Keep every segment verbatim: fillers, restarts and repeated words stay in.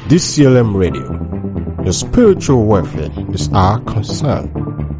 D C L M Radio. Your spiritual welfare is our concern.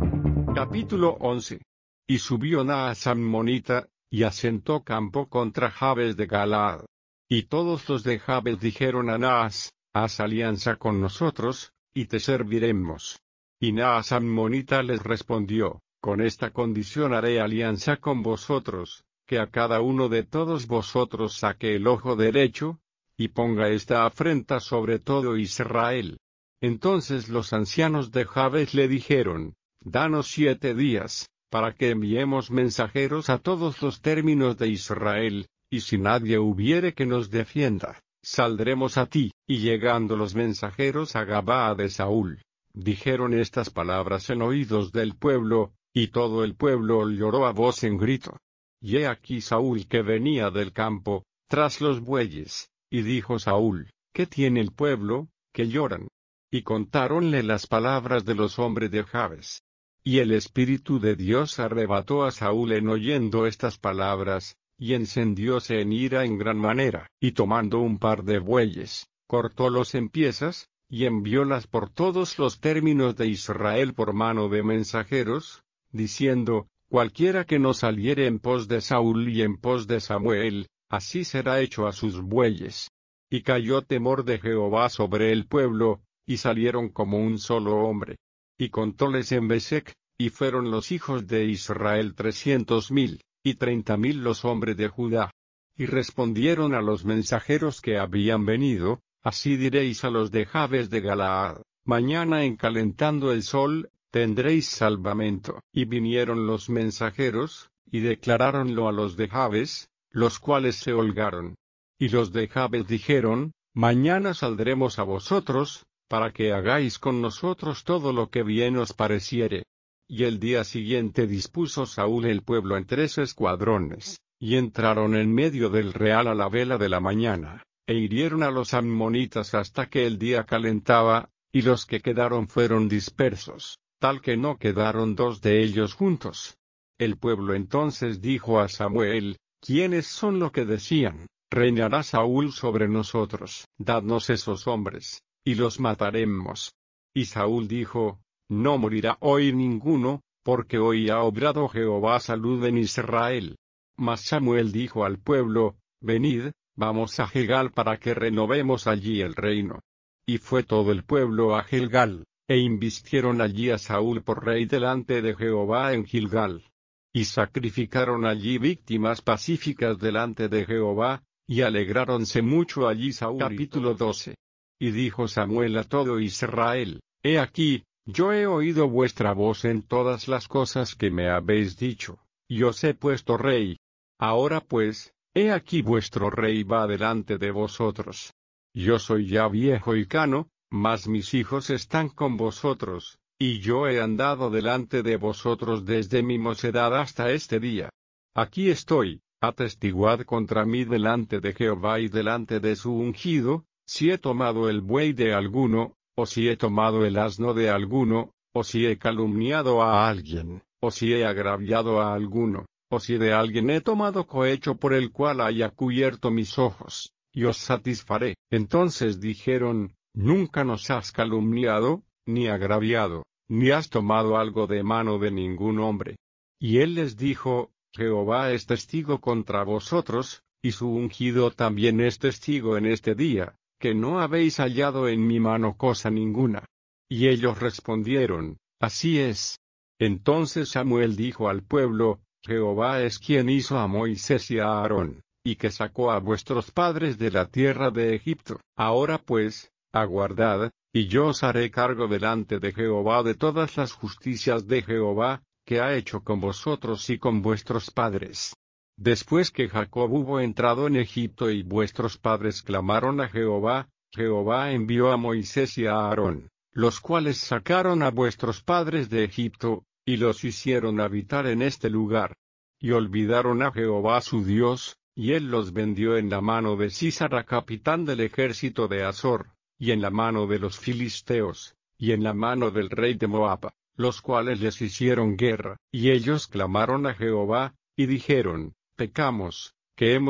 Capítulo once. Y subió Naas ammonita, y asentó campo contra Jabes de Galaad. Y todos los de Jabes dijeron a Naas: haz alianza con nosotros, y te serviremos. Y Naas ammonita les respondió: con esta condición haré alianza con vosotros, que a cada uno de todos vosotros saque el ojo derecho, y ponga esta afrenta sobre todo Israel. Entonces los ancianos de Jabes le dijeron: danos siete días, para que enviemos mensajeros a todos los términos de Israel, y si nadie hubiere que nos defienda, saldremos a ti. Y llegando los mensajeros a Gabaa de Saúl, dijeron estas palabras en oídos del pueblo, y todo el pueblo lloró a voz en grito. Y he aquí Saúl que venía del campo, tras los bueyes, y dijo Saúl: ¿qué tiene el pueblo, que lloran? Y contáronle las palabras de los hombres de Jabes. Y el Espíritu de Dios arrebató a Saúl en oyendo estas palabras, y encendióse en ira en gran manera, y tomando un par de bueyes, cortólos en piezas, y enviólas por todos los términos de Israel por mano de mensajeros, diciendo: cualquiera que no saliere en pos de Saúl y en pos de Samuel, así será hecho a sus bueyes. Y cayó temor de Jehová sobre el pueblo, y salieron como un solo hombre. Y contóles en Besec, y fueron los hijos de Israel trescientos mil, y treinta mil los hombres de Judá. Y respondieron a los mensajeros que habían venido: así diréis a los de Jabes de Galaad: mañana en calentando el sol, tendréis salvamento. Y vinieron los mensajeros, y declaráronlo a los de Jabes, los cuales se holgaron. Y los de Jabes dijeron: mañana saldremos a vosotros, para que hagáis con nosotros todo lo que bien os pareciere. Y el día siguiente dispuso Saúl el pueblo en tres escuadrones, y entraron en medio del real a la vela de la mañana, e hirieron a los ammonitas hasta que el día calentaba, y los que quedaron fueron dispersos, tal que no quedaron dos de ellos juntos. El pueblo entonces dijo a Samuel: ¿quiénes son los que decían: reinará Saúl sobre nosotros? Dadnos esos hombres, y los mataremos. Y Saúl dijo: no morirá hoy ninguno, porque hoy ha obrado Jehová salud en Israel. Mas Samuel dijo al pueblo: venid, vamos a Gilgal para que renovemos allí el reino. Y fue todo el pueblo a Gilgal, e invistieron allí a Saúl por rey delante de Jehová en Gilgal. Y sacrificaron allí víctimas pacíficas delante de Jehová, y alegráronse mucho allí Saúl. Capítulo doce. Y dijo Samuel a todo Israel: he aquí, yo he oído vuestra voz en todas las cosas que me habéis dicho, y os he puesto rey. Ahora pues, he aquí vuestro rey va delante de vosotros. Yo soy ya viejo y cano, mas mis hijos están con vosotros, y yo he andado delante de vosotros desde mi mocedad hasta este día. Aquí estoy, atestiguad contra mí delante de Jehová y delante de su ungido, si he tomado el buey de alguno, o si he tomado el asno de alguno, o si he calumniado a alguien, o si he agraviado a alguno, o si de alguien he tomado cohecho por el cual haya cubierto mis ojos, y os satisfaré. Entonces dijeron: nunca nos has calumniado, ni agraviado, ni has tomado algo de mano de ningún hombre. Y él les dijo: Jehová es testigo contra vosotros, y su ungido también es testigo en este día, que no habéis hallado en mi mano cosa ninguna. Y ellos respondieron: así es. Entonces Samuel dijo al pueblo: Jehová es quien hizo a Moisés y a Aarón, y que sacó a vuestros padres de la tierra de Egipto. Ahora pues, aguardad, y yo os haré cargo delante de Jehová de todas las justicias de Jehová, que ha hecho con vosotros y con vuestros padres. Después que Jacob hubo entrado en Egipto y vuestros padres clamaron a Jehová, Jehová envió a Moisés y a Aarón, los cuales sacaron a vuestros padres de Egipto, y los hicieron habitar en este lugar. Y olvidaron a Jehová su Dios, y él los vendió en la mano de Sísara capitán del ejército de Azor, y en la mano de los filisteos, y en la mano del rey de Moab, los cuales les hicieron guerra. Y ellos clamaron a Jehová, y dijeron: pecamos, que hemos